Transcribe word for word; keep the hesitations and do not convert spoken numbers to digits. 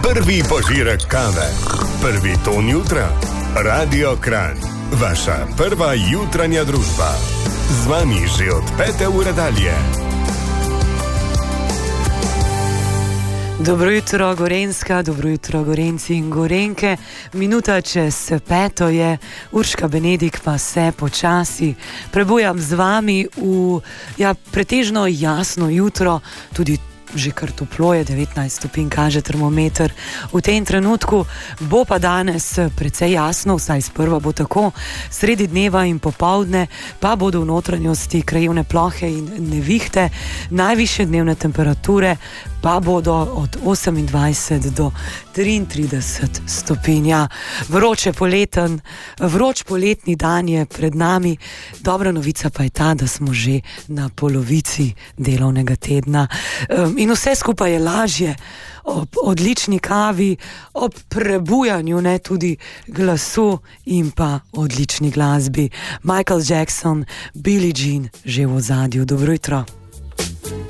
Prvi požirek kave, prvi ton jutra. Radio Kranj, vaša prva jutranja družba. Z vami že od pete ure dalje. Dobro jutro, Gorenjska, dobro jutro, Gorenjci in Gorenjke. Minuta čez peto je, Urška Benedik pa se počasi prebujam z vami v ja, pretežno jasno jutro, tudi že kar toplo je, devetnajst stopinj kaže termometer. V tem trenutku bo pa danes precej jasno, vsaj sprva bo tako, sredi dneva in popoldne pa bodo v notranjosti krajevne plohe in nevihte, najvišje dnevne temperature pa bodo od osemindvajset do triintrideset stopinja. Vroče poleten, vroč poletni dan je pred nami. Dobra novica pa je ta, da smo že na polovici delovnega tedna. In vse skupaj je lažje ob odlični kavi, ob prebujanju, ne, tudi glasu in pa odlični glasbi. Michael Jackson, Billie Jean, že v ozadju. Dobro jutro.